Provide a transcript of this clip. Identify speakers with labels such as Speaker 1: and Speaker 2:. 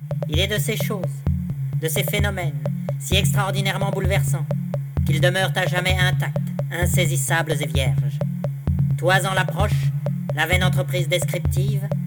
Speaker 1: Il est de ces choses, de ces phénomènes, si extraordinairement bouleversants, qu'ils demeurent à jamais intacts, insaisissables et vierges. Toisant l'approche, la vaine entreprise descriptive,